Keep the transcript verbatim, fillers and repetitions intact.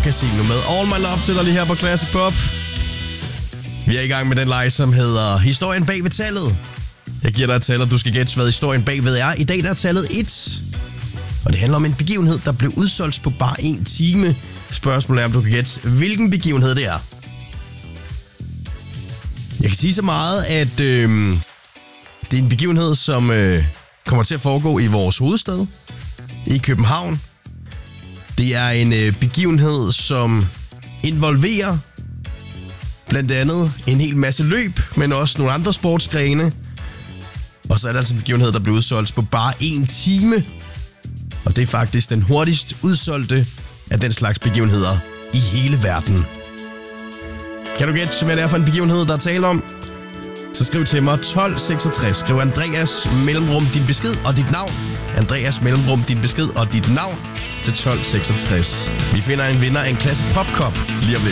Casino med All My Love til dig lige her på Classic Pop. Vi er i gang med den leg, som hedder Historien bag ved tallet. Jeg giver dig et tal, og du skal gætte, hvad historien bagved er. I dag der er tallet et. Og det handler om en begivenhed, der blev udsolgt på bare en time. Spørgsmålet er, om du kan gætte, hvilken begivenhed det er. Jeg kan sige så meget, at øh, det er en begivenhed, som øh, kommer til at foregå i vores hovedstad, i København. Det er en øh, begivenhed, som involverer blandt andet en hel masse løb, men også nogle andre sportsgrene. Og så er det altså en begivenhed, der blev udsolgt på bare en time. Og det er faktisk den hurtigst udsolgte af den slags begivenheder i hele verden. Kan du gætte, hvad det er for en begivenhed, der er tale om? Så skriv til mig tolv seksogtres. Skriv Andreas mellemrum din besked og dit navn. Andreas mellemrum din besked og dit navn til tolv seksogtres. Vi finder en vinder af en Classic Pop Cup lige om lidt.